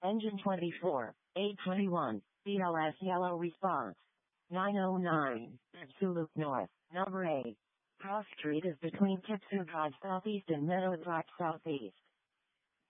Engine 24, 821, BLS yellow response. 909, Suluk North, number 8. Cross Street is between Kitsu Drive Southeast and Meadow Drive Southeast.